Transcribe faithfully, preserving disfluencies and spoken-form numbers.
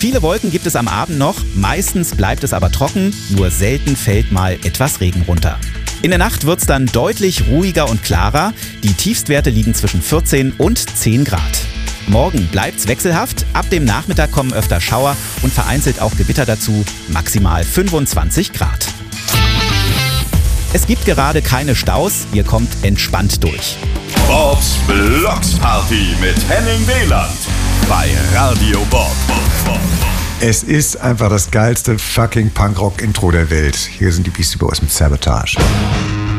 Viele Wolken gibt es am Abend noch, meistens bleibt es aber trocken, nur selten fällt mal etwas Regen runter. In der Nacht wird es dann deutlich ruhiger und klarer. Die Tiefstwerte liegen zwischen vierzehn und zehn Grad. Morgen bleibt's wechselhaft, ab dem Nachmittag kommen öfter Schauer und vereinzelt auch Gewitter dazu, maximal fünfundzwanzig Grad. Es gibt gerade keine Staus, ihr kommt entspannt durch. Bobs Blocksparty mit Henning Wieland bei Radio Bob. Es ist einfach das geilste fucking Punkrock-Intro der Welt. Hier sind die Beastie Boys mit Sabotage.